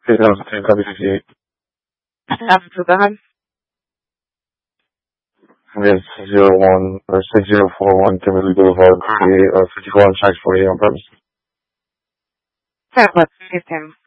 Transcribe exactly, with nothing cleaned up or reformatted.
three thousand three, copy fifty-eight. After that. Yes, zero one or six zero four one Kimberly Boulevard, forty-eight or fifty-four on Sykes forty-eight on purpose. That was system.